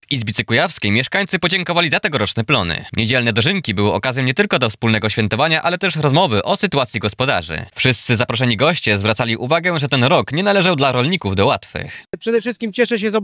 W Izbicy Kujawskiej mieszkańcy podziękowali za tegoroczne plony. Niedzielne dożynki były okazją nie tylko do wspólnego świętowania, ale też rozmowy o sytuacji gospodarzy. Wszyscy zaproszeni goście zwracali uwagę, że ten rok nie należał dla rolników do łatwych. Przede wszystkim cieszę się z